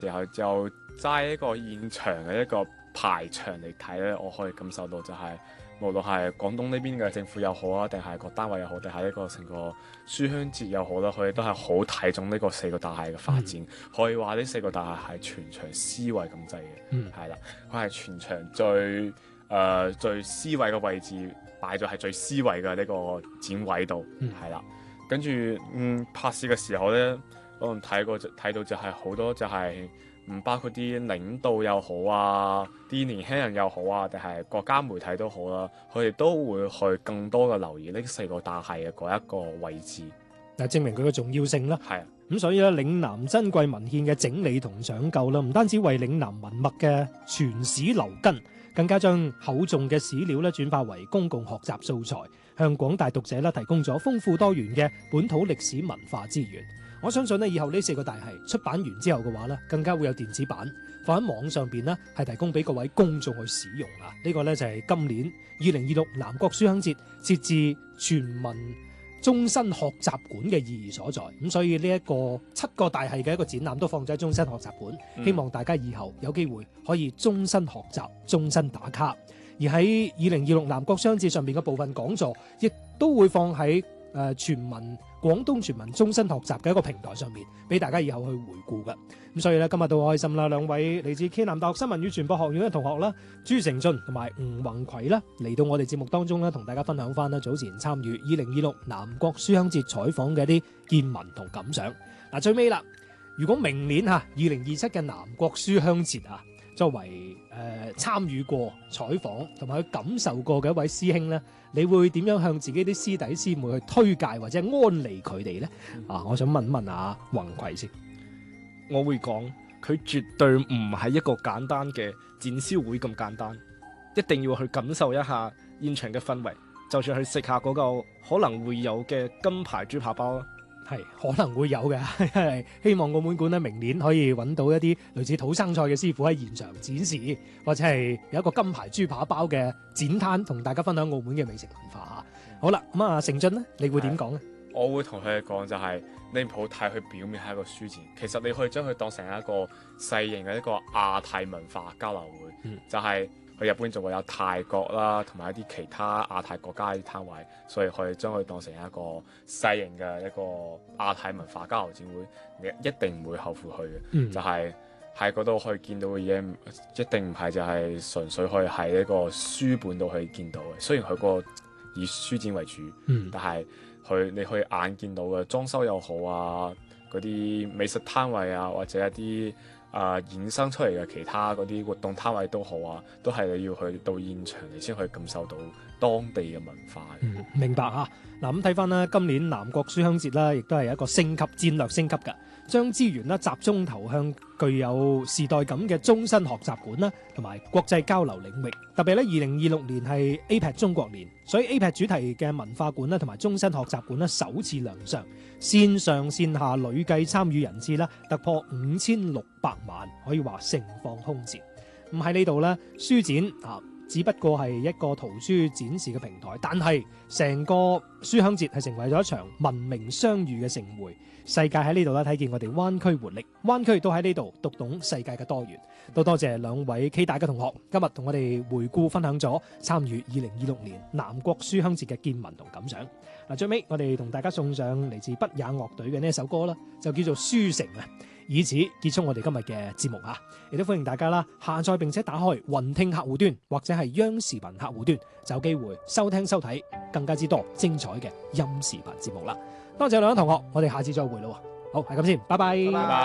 然後就齋一個現場嘅一個排場嚟睇咧，我可以感受到就係、無論係廣東呢邊嘅政府又好啊，定係各單位又好，定係一個成個書香節又好啦，佢哋都係好睇重呢個四個大廈嘅發展。可以話呢四個大廈係全場 C 位咁滯嘅，係啦，佢係全場最 C 位嘅位置擺咗係最 C 位嘅呢個展位度，係啦。跟住拍攝嘅時候咧，可能睇到就係好多就係、唔包括啲領導又好啊，啲年輕人又好啊，定係國家媒體都好啦，佢哋都會去更多嘅留意呢四個大廈嘅嗰一個位置， 嗱，證明佢嘅重要性啦。 係啊， 咁所以咧，嶺南珍貴文獻嘅整理同搶救啦，唔單止為嶺南文脈嘅傳史留根，更加將厚重嘅史料咧轉化為公共學習素材，向廣大讀者咧提供咗豐富多元嘅本土歷史文化資源。我相信咧，以後呢四個大系出版完之後嘅話咧，更加會有電子版放喺網上邊呢，係提供俾各位公眾去使用啊！呢個呢，就係今年2026南國書香節設置全民終身學習館嘅意義所在。咁所以呢一個7個大系嘅一個展覽都放咗喺終身學習館，希望大家以後有機會可以終身學習、終身打卡。而喺2026南國書香節上邊嘅部分講座，亦都會放喺廣東全民終身學習嘅一個平台上面，俾大家以後去回顧嘅。咁所以咧，今日都好開心啦，兩位嚟自暨南大學新聞與傳播學院嘅同學啦，朱成俊同埋吳宏葵啦，嚟到我哋節目當中咧，同大家分享翻啦早前參與2026南國書香節採訪嘅一啲見聞同感想。嗱，最尾啦，如果明年2027嘅南國書香節作為參與過採訪同埋去感受過嘅一位師兄咧，你會點樣向自己啲師弟師妹去推介或者安利佢哋咧？我想問問阿宏葵先。 我會講佢絕對唔係一個簡單嘅展銷會咁簡單，一定要去感受一下現場嘅氛圍，就算去食下嗰個可能會有嘅金牌豬扒包啦。 係可能會有嘅，希望澳門館咧明年可以揾到一啲類似土生菜嘅師傅喺現場展示，或者係有一個金牌豬扒包嘅展攤，同大家分享澳門嘅美食文化。好啦，咁成俊呢，你會點講呢？ 我會同佢哋講就係、你唔好睇佢表面係一個書展，其實你可以將佢當成一個細型嘅一個亞太文化交流會，就係、去日本仲會有泰國啦，同埋一啲其他亞太國家啲攤位，所以可以將佢當成一個細型嘅一個亞太文化交流展會，你一定唔會後悔去嘅。就係喺嗰度可以見到嘅嘢，一定唔係就係純粹可以喺一個書本度去見到嘅。雖然佢個以書展為主，但係你可以眼見到嘅裝修又好啊，嗰啲美食攤位啊，或者一啲衍生出嚟嘅其他嗰啲活動攤位都好啊，都係你要去到現場你先可以感受到當地嘅文化。 明白啊！嗱，咁睇翻啦，今年南國書香節啦，亦都係一個戰略升級㗎，將資源啦集中投向具有時代感嘅終身學習館啦，同埋國際交流領域。特別咧，2026年係 APEC 中國年，所以 APEC 主題嘅文化館啦，同埋終身學習館啦，首次亮相，線上線下累計參與人次啦突破5600萬，可以話盛況空前。咁喺呢度咧，書展只不過係一個圖書展示嘅平台，但係成個書香節係成為咗一場文明相遇嘅盛會。世界喺呢度咧睇見我哋灣區活力，灣區都喺呢度讀懂世界嘅多元。都多謝兩位暨大嘅同學，今日同我哋回顧分享咗參與2026年南國書香節嘅見聞同感想。嗱，最尾我哋同大家送上嚟自不也樂隊嘅呢一首歌啦，就叫做《書城》啊。以此結束我哋今日嘅節目啊！亦都歡迎大家啦，下載並且打開雲聽客戶端或者係央視頻客戶端，就有機會收聽收睇更加之多精彩嘅音視頻節目啦。多謝兩位同學，我哋下次再會咯。好，係咁先，拜拜。